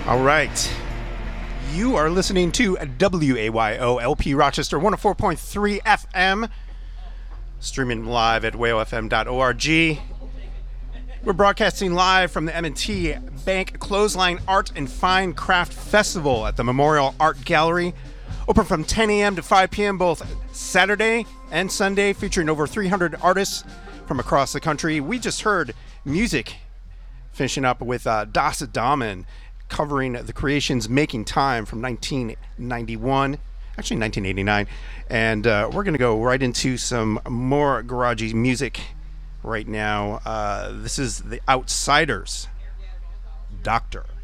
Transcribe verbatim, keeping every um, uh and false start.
All right. You are listening to W A Y O L P Rochester one oh four point three F M, streaming live at way o f m dot org. We're broadcasting live from the M and T Bank Clothesline Art and Fine Craft Festival at the Memorial Art Gallery. Open from ten a.m. to five p.m. both Saturday and Sunday, featuring over three hundred artists from across the country. We just heard music, finishing up with uh, Das Damen, covering the Creations' Making Time from nineteen ninety-one, actually nineteen eighty-nine. And uh, we're going to go right into some more garagey music right now. Uh, this is The Outsiders, Doctor.